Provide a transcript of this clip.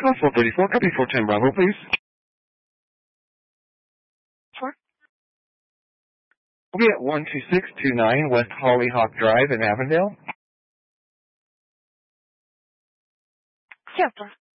Consul 34, copy 410 Bravo, please. Sure. We'll be at 12629 West Hollyhock Drive in Avondale. Cierto.